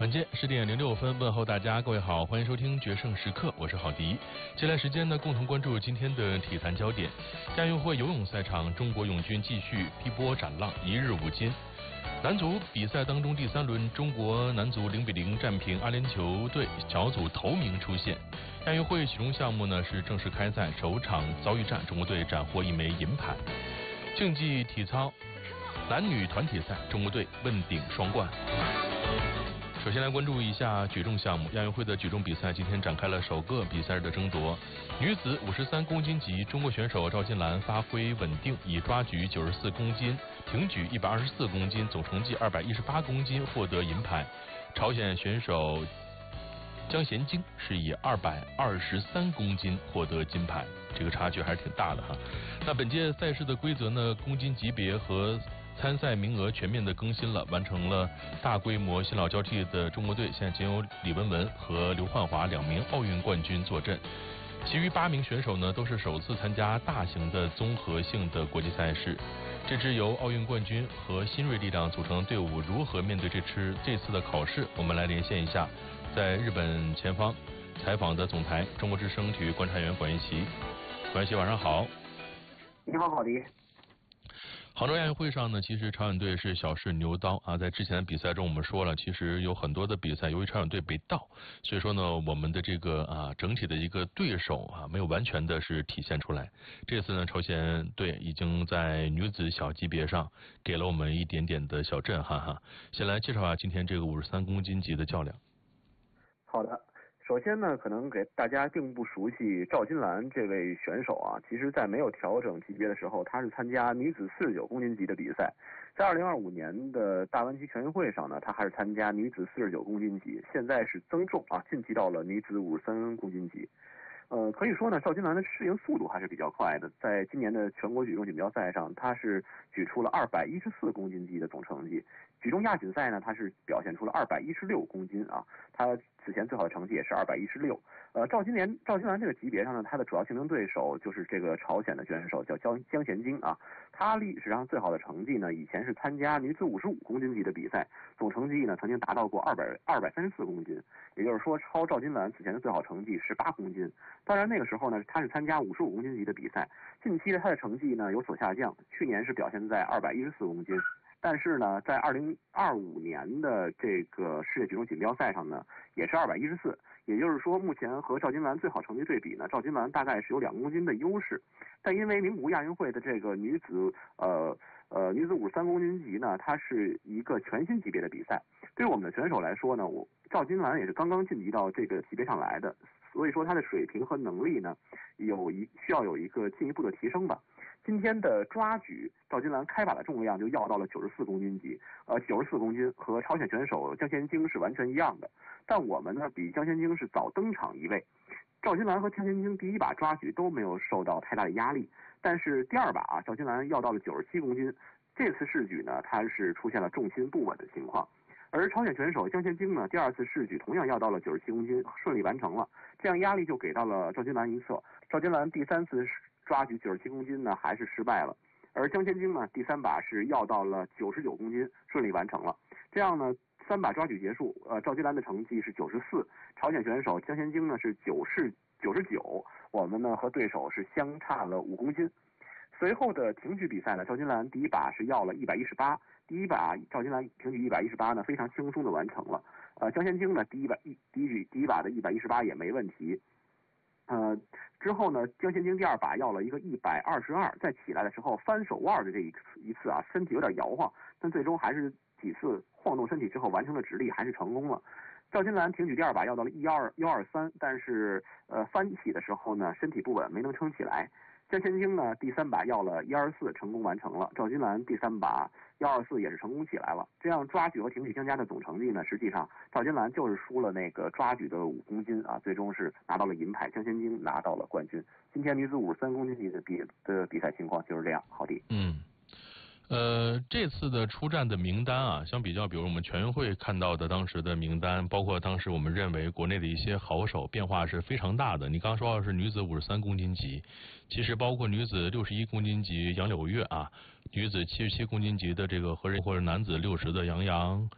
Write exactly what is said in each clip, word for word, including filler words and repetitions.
晚间十点零六分，问候大家，各位好，欢迎收听决胜时刻，我是郝迪。接下来时间呢，共同关注今天的体坛焦点。亚运会游泳赛场，中国泳军继续劈波斩浪，一日五金。男足比赛当中第三轮，中国男足零比零战平阿联酋队，小组头名出现。亚运会启中项目呢是正式开赛，首场遭遇战，中国队斩获一枚银牌。竞技体操男女团体赛，中国队问鼎双冠。首先来关注一下举重项目，亚运会的举重比赛今天展开了首个比赛日的争夺。女子五十三公斤级，中国选手赵金兰发挥稳定，以抓举九十四公斤、挺举一百二十四公斤，总成绩二百一十八公斤获得银牌。朝鲜选手姜贤晶是以二百二十三公斤获得金牌，这个差距还是挺大的哈。那本届赛事的规则呢，公斤级别和参赛名额全面的更新了，完成了大规模新老交替的中国队现在仅有李雯雯和刘焕华两名奥运冠军坐镇，其余八名选手呢都是首次参加大型的综合性的国际赛事。这支由奥运冠军和新锐力量组成的队伍如何面对这次这次的考试？我们来连线一下在日本前方采访的总台中国之声体育观察员管元奇。管元奇晚上好。 你好，郝迪。 杭州亚运会上呢，其实朝鲜队是小试牛刀啊。在之前的比赛中，我们说了，其实有很多的比赛，由于朝鲜队被盗，所以说呢，我们的这个啊整体的一个对手啊，没有完全的是体现出来。这次呢，朝鲜队已经在女子小级别上给了我们一点点的小震撼哈。先来介绍下今天这个五十三公斤级的较量。 好的。首先呢，可能给大家并不熟悉赵金兰这位选手啊，其实在没有调整级别的时候，她是参加女子四十九公斤级的比赛。在二零二五年的大湾区全运会上呢，她还是参加女子四十九公斤级，现在是增重啊，晋级到了女子五十三公斤级。呃，可以说呢，赵金兰的适应速度还是比较快的。在今年的全国举重锦标赛上，她是举出了二百一十四公斤级的总成绩。举重亚锦赛呢，她是表现出了二百一十六公斤啊，她此前最好的成绩也是二百一十六。呃，赵金莲、赵金兰这个级别上呢，她的主要竞争对手就是这个朝鲜的选手叫姜姜贤晶啊。她历史上最好的成绩呢，以前是参加女子五十五公斤级的比赛，总成绩呢曾经达到过二百二百三十四公斤，也就是说超赵金兰此前的最好成绩十八公斤。当然那个时候呢，她是参加五十五公斤级的比赛，近期的她的成绩呢有所下降，去年是表现在二百一十四公斤。但是呢，在二零二五年的这个世界举重锦标赛上呢，也是二百一十四，也就是说，目前和赵金兰最好成绩对比呢，赵金兰大概是有两公斤的优势。但因为名古屋亚运会的这个女子呃呃女子五十三公斤级呢，它是一个全新级别的比赛，对于我们的选手来说呢，我赵金兰也是刚刚晋级到这个级别上来的，所以说她的水平和能力呢，有一需要有一个进一步的提升吧。今天的抓举，赵金兰开把的重量就要到了九十四公斤级，呃，九十四公斤和朝鲜选手姜贤晶是完全一样的。但我们呢，比姜贤晶是早登场一位。赵金兰和姜贤晶第一把抓举都没有受到太大的压力，但是第二把啊，赵金兰要到了九十七公斤，这次试举呢，它是出现了重心不稳的情况。而朝鲜选手姜贤晶呢，第二次试举同样要到了九十七公斤，顺利完成了，这样压力就给到了赵金兰一侧。赵金兰第三次抓举九十七公斤呢，还是失败了，而姜贤晶呢，第三把是要到了九十九公斤，顺利完成了。这样呢，三把抓举结束，呃，赵金兰的成绩是九十四，朝鲜选手姜贤晶呢是九十九十九，我们呢和对手是相差了五公斤。随后的挺举比赛呢，赵金兰第一把是要了一百一十八，第一把赵金兰挺举一百一十八呢，非常轻松的完成了。呃，姜贤晶呢，第一把一第一第一把的一百一十八也没问题。呃，之后呢，姜贤晶第二把要了一个一百二十二，在起来的时候翻手腕的这一次一次啊，身体有点摇晃，但最终还是几次晃动身体之后完成了直立，还是成功了。赵金兰挺举第二把要到了一幺二幺二三，但是呃翻起的时候呢，身体不稳，没能撑起来。姜贤晶呢，第三把要了一二四，成功完成了。赵金兰第三把一二四也是成功起来了。这样抓举和挺举相加的总成绩呢，实际上赵金兰就是输了那个抓举的五公斤啊，最终是拿到了银牌，姜贤晶拿到了冠军。今天女子五十三公斤级的比的比赛情况就是这样。好的。 嗯。呃，这次的出战的名单啊，相比较，比如我们全运会看到的当时的名单，包括当时我们认为国内的一些好手，变化是非常大的。你刚说的是女子五十三公斤级，其实包括女子六十一公斤级杨柳月啊，女子七十七公斤级的这个何人，或者男子六十的杨洋。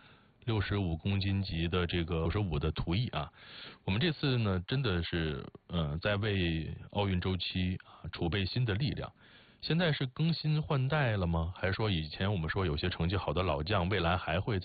六十五公斤级的这个六十五的途役啊。我们这次呢，真的是呃在为奥运周期啊储备新的力量。现在是更新换代了吗？还是说以前我们说有些成绩好的老将，未来还会再